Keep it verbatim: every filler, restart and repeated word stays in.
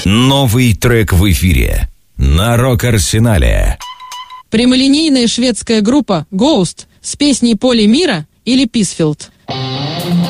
Новый трек в эфире на Рок-Арсенале. Прямолинейная шведская группа Ghost с песней «Поле мира» или «Писфилд».